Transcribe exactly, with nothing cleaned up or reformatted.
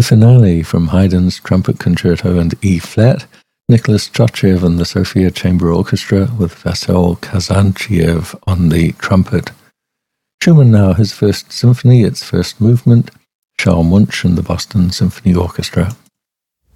The finale from Haydn's Trumpet Concerto and E-flat, Nicholas Chotchev and the Sofia Chamber Orchestra with Vasyl Kazanchiev on the trumpet. Schumann now his first symphony, its first movement, Charles Munch and the Boston Symphony Orchestra.